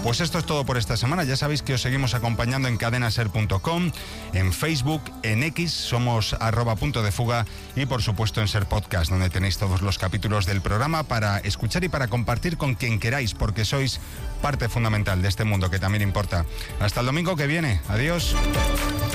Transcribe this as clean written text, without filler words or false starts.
Pues esto es todo por esta semana. Ya sabéis que os seguimos acompañando en cadenaser.com, en Facebook, en X, somos @puntodefuga y por supuesto en Ser Podcast, donde tenéis todos los capítulos del programa para escuchar y para compartir con quien queráis, porque sois parte fundamental de este mundo que también importa. Hasta el domingo que viene. Adiós.